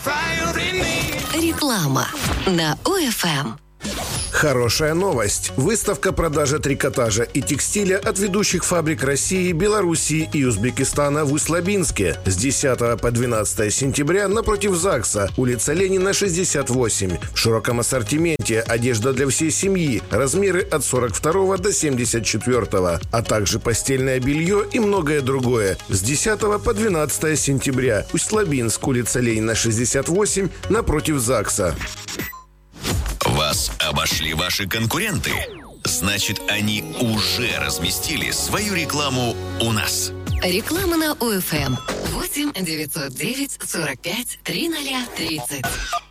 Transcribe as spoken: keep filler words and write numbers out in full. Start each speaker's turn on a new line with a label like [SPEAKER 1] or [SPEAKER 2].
[SPEAKER 1] Реклама на ОФМ.
[SPEAKER 2] Хорошая новость. Выставка продажи трикотажа и текстиля от ведущих фабрик России, Белоруссии и Узбекистана в Усть-Лабинске с десятого по двенадцатое сентября напротив ЗАГСа, улица Ленина, шестьдесят восемь. В широком ассортименте одежда для всей семьи, размеры от сорок второго до семьдесят четвёртого, а также постельное белье и многое другое. С десятого по двенадцатое сентября, Усть-Лабинск, улица Ленина, шестьдесят восемь, напротив ЗАГСа.
[SPEAKER 3] Вас обошли ваши конкуренты? Значит, они уже разместили свою рекламу у нас.
[SPEAKER 1] Реклама на ОФМ. восемь девятьсот девять сорок пять тридцать тридцать.